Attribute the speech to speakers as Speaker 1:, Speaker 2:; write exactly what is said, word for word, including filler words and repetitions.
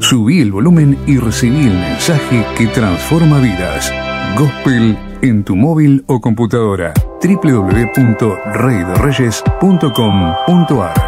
Speaker 1: Subí el volumen y recibí el mensaje que transforma vidas. Gospel en tu móvil o computadora. doble u doble u doble u punto rey de reyes punto com punto a r